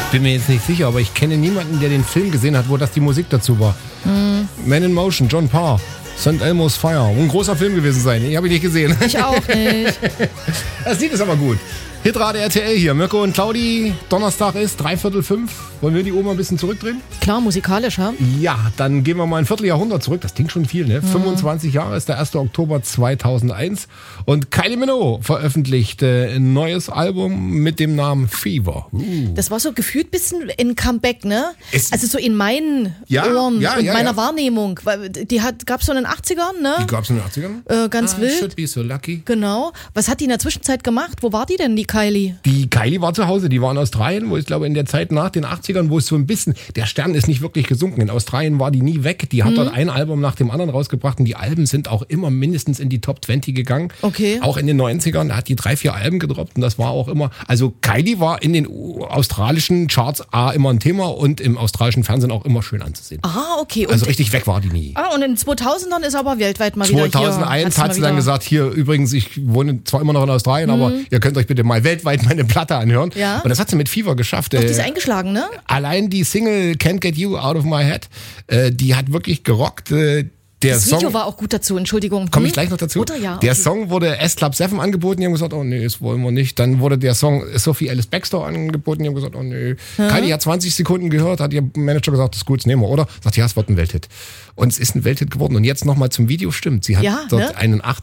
bin mir jetzt nicht sicher, aber ich kenne niemanden, der den Film gesehen hat, wo das die Musik dazu war. Man in Motion, John Parr. St. Elmo's Fire. Ein großer Film gewesen sein. Ich habe ihn nicht gesehen. Ich auch nicht. Das Lied ist aber gut. Hitrate RTL hier. Mirko und Claudi. Donnerstag ist 4:45. Wollen wir die Uhr mal ein bisschen zurückdrehen? Klar, musikalisch, ha? Ja, dann gehen wir mal ein Vierteljahrhundert zurück. Das klingt schon viel, ne? 25 Jahre ist der 1. Oktober 2001. Und Kylie Minogue veröffentlicht ein neues Album mit dem Namen Fever. Das war so gefühlt ein bisschen ein Comeback, ne? Also so in meinen Ohren und meiner Wahrnehmung. Die gab es so in den 80ern, ne? Die gab es in den 80ern? Ganz wild. Should be so lucky. Genau. Was hat die in der Zwischenzeit gemacht? Wo war die denn, die Kylie? Die Kylie war zu Hause, die war in Australien, wo ich glaube in der Zeit nach den 80ern, wo es so ein bisschen, der Stern ist nicht wirklich gesunken. In Australien war die nie weg. Die hat dort ein Album nach dem anderen rausgebracht und die Alben sind auch immer mindestens in die Top 20 gegangen. Okay. Auch in den 90ern, da hat die 3-4 Alben gedroppt und das war auch immer, also Kylie war in den australischen Charts immer ein Thema und im australischen Fernsehen auch immer schön anzusehen. Ah, okay. Also richtig weg war die nie. Und in den 2000ern ist aber weltweit mal wieder hier. 2001 hat sie dann gesagt, hier übrigens, ich wohne zwar immer noch in Australien, aber ihr könnt euch bitte mal weltweit meine Platte anhören. Ja. Und das hat sie mit Fever geschafft. Doch, die ist eingeschlagen, ne? Allein die Single Can't Get You Out of My Head, die hat wirklich gerockt. Das Video war auch gut dazu, Entschuldigung. Komme ich gleich noch dazu. Oder ja? Der Song wurde S-Club 7 angeboten, die haben gesagt, oh nee, das wollen wir nicht. Dann wurde der Song Sophie Ellis Bextor angeboten, die haben gesagt, oh nee. Kylie hat 20 Sekunden gehört, hat ihr Manager gesagt, das ist gut, das nehmen wir, oder? Sagt, ja, es wird ein Welthit. Und es ist ein Welthit geworden. Und jetzt nochmal zum Video, stimmt. Sie hat dort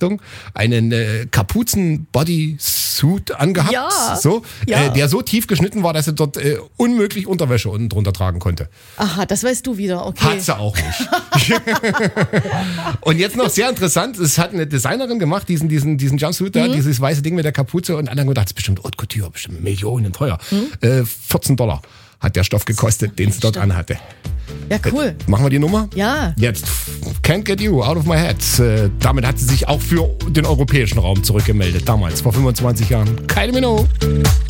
einen Kapuzen-Bodysuit angehabt, der so tief geschnitten war, dass sie dort unmöglich Unterwäsche unten drunter tragen konnte. Aha, das weißt du wieder, okay. Hat sie auch nicht. Und jetzt noch sehr interessant, es hat eine Designerin gemacht, diesen Jumpsuit da, dieses weiße Ding mit der Kapuze und alle haben gedacht, das ist bestimmt Haute Couture, bestimmt Millionen teuer. $14 hat der Stoff gekostet, den sie dort anhatte. Ja, cool. Machen wir die Nummer? Ja. Jetzt Can't Get You Out of My Head. Damit hat sie sich auch für den europäischen Raum zurückgemeldet, damals, vor 25 Jahren. Kylie Minogue.